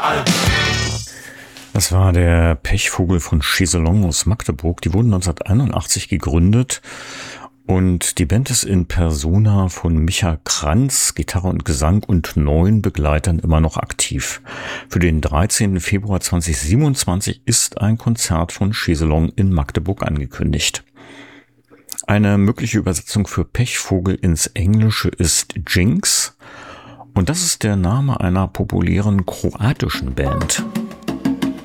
Das war der Pechvogel von Cheselong aus Magdeburg. Die wurden 1981 gegründet und die Band ist in Persona von Micha Kranz, Gitarre und Gesang und 9 Begleitern immer noch aktiv. Für den 13. Februar 2027 ist ein Konzert von Cheselong in Magdeburg angekündigt. Eine mögliche Übersetzung für Pechvogel ins Englische ist Jinx und das ist der Name einer populären kroatischen Band.